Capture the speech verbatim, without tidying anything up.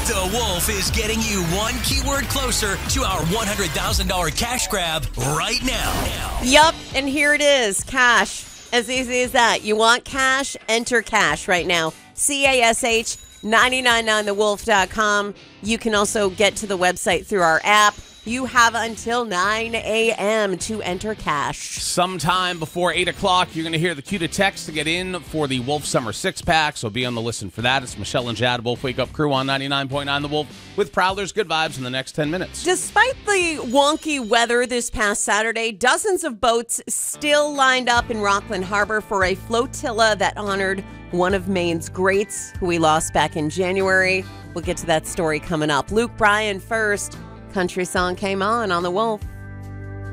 The Wolf is getting you one keyword closer to our one hundred thousand dollars cash grab right now. Yup, and here it is, cash. As easy as that. You want cash? Enter cash right now. C A S H nine nine nine the wolf dot com. You can also get to the website through our app. You have until nine a.m. to enter cash. Sometime before eight o'clock, you're going to hear the cue to text to get in for the Wolf Summer Six-Pack, so be on the listen for that. It's Michelle and Jad, Wolf Wake Up Crew on ninety-nine point nine The Wolf with Prowlers. Good vibes in the next ten minutes. Despite the wonky weather this past Saturday, dozens of boats still lined up in Rockland Harbor for a flotilla that honored one of Maine's greats who we lost back in January. We'll get to that story coming up. Luke Bryan first. Country song came on on The Wolf.